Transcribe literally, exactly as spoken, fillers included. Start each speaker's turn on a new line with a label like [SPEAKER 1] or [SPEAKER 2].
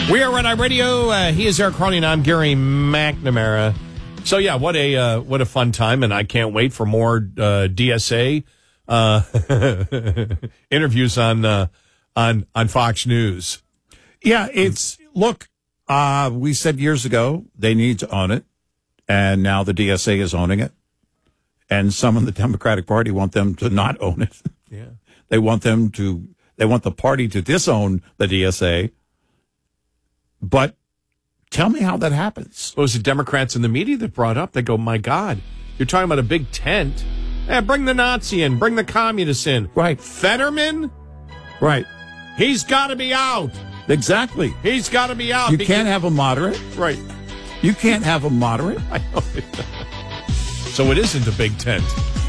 [SPEAKER 1] We are Red Eye Radio. Uh, he is Eric Cronin. I'm Gary McNamara. So yeah, what a uh, what a fun time, and I can't wait for more uh, D S A uh, interviews on uh, on on Fox News.
[SPEAKER 2] Yeah, it's look. Uh, we said years ago they need to own it, and now the D S A is owning it, and some in the Democratic Party want them to not own it.
[SPEAKER 1] Yeah,
[SPEAKER 2] they want them to. They want the party to disown the D S A. But tell me how that happens.
[SPEAKER 1] Well, it was the Democrats in the media that brought up. They go, my God, you're talking about a big tent. Yeah, bring the Nazi in. Bring the communists in.
[SPEAKER 2] Right.
[SPEAKER 1] Fetterman?
[SPEAKER 2] Right.
[SPEAKER 1] He's got to be out.
[SPEAKER 2] Exactly.
[SPEAKER 1] He's got to be out.
[SPEAKER 2] You
[SPEAKER 1] because,
[SPEAKER 2] can't have a moderate.
[SPEAKER 1] Right.
[SPEAKER 2] You can't have a moderate.
[SPEAKER 1] I know. So it isn't a big tent.